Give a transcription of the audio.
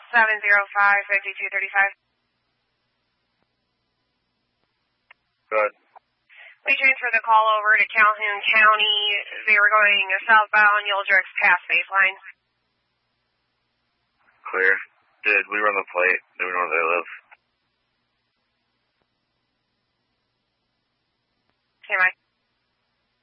705-5235. Good. We transferred the call over to Calhoun County. They were going southbound. You'll direct past baseline. Clear. Did we run the plate? Do we know where they live?